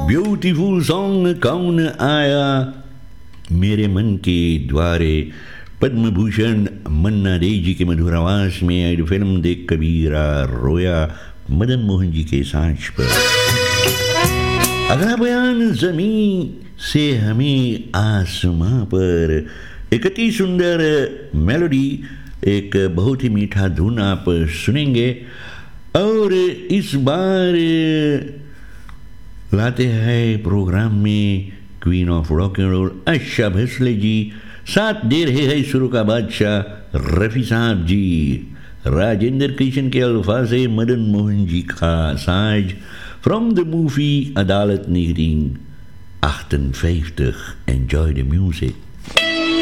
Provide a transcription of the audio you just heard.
Beautiful song कौन आया मेरे मन के द्वारे, पद्म भूषण मन्ना डे जी के मधुर आवाज में आई फिल्म देख कबीरा रोया, मदन मोहन जी के सांच पर। अगला बयान जमीन से हमें आसमां पर, एक अति सुंदर मेलोडी, एक बहुत ही मीठा धुन आप सुनेंगे। और इस बार लाते हैं प्रोग्राम में queen of rock and role Asha Bhosle ji, साथ दे रहे हैं सुरों का बादशाह रफ़ी साहब जी, राजेंद्र कृष्ण के अल्फाज मदन मोहन जी का साज फ्रॉम द मूवी अदालत 1958. Enjoy the music.